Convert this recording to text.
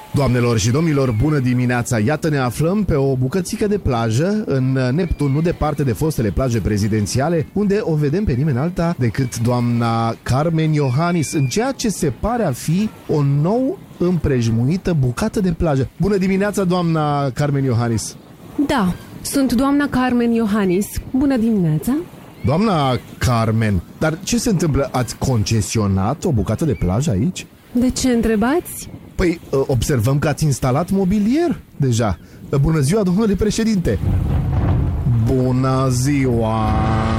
Doamnelor și domnilor, bună dimineața! Iată, ne aflăm pe o bucățică de plajă în Neptun, nu departe de fostele plaje prezidențiale, unde o vedem pe nimeni alta decât doamna Carmen Iohannis, în ceea ce se pare a fi o nou împrejmuită bucată de plajă. Bună dimineața, doamna Carmen Iohannis! Da, sunt doamna Carmen Iohannis. Bună dimineața! Doamna Carmen, dar ce se întâmplă? Ați concesionat o bucată de plajă aici? De ce întrebați? Păi, observăm că ați instalat mobilier deja. Bună ziua, domnule președinte! Bună ziua!